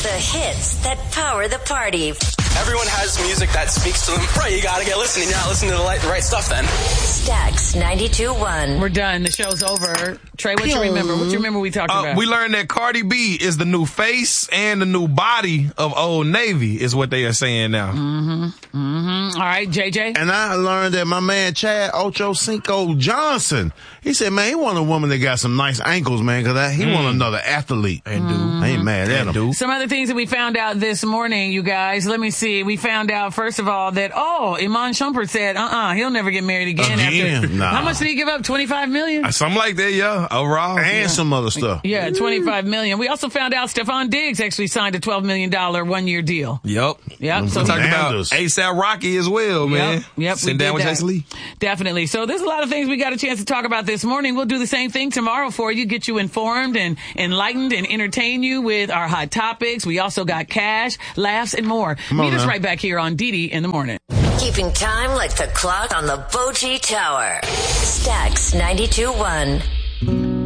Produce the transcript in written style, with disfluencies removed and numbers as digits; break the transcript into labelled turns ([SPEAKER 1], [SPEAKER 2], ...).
[SPEAKER 1] The hits that power the party.
[SPEAKER 2] Everyone has music that speaks to them. Right, you gotta get listening. You're not listening to the right stuff then.
[SPEAKER 1] Stax 92.1.
[SPEAKER 3] We're done. The show's over. Trey, what you remember? What you remember we talked about?
[SPEAKER 4] We learned that Cardi B is the new face and the new body of Old Navy is what they are saying now.
[SPEAKER 3] All right, JJ?
[SPEAKER 5] And I learned that my man Chad Ochocinco Johnson, he said, man, he want a woman that got some nice ankles, man, because he want another athlete.
[SPEAKER 4] And dude.
[SPEAKER 5] I ain't mad at him.
[SPEAKER 3] Some other things that we found out this morning, you guys. Let me see. We found out, first of all, that, Iman Shumpert said, he'll never get married again. After,
[SPEAKER 5] Nah.
[SPEAKER 3] How much did he give up? $25 million?
[SPEAKER 4] Something like that, yeah. Overall.
[SPEAKER 5] And some other stuff.
[SPEAKER 3] Yeah, $25 million. We also found out Stephon Diggs actually signed a $12 million one-year deal.
[SPEAKER 4] Yep.
[SPEAKER 3] So
[SPEAKER 4] we talked about ASAP Rocky as well, man.
[SPEAKER 3] Yep.
[SPEAKER 4] Sit down with Jason Lee.
[SPEAKER 3] Definitely. So there's a lot of things we got a chance to talk about this morning. We'll do the same thing tomorrow for you, get you informed and enlightened and entertain you with our hot topics. We also got cash, laughs, and more. Meet us right back here on Didi in the Morning.
[SPEAKER 1] Keeping time like the clock on the Boji Tower. Stax 92.1.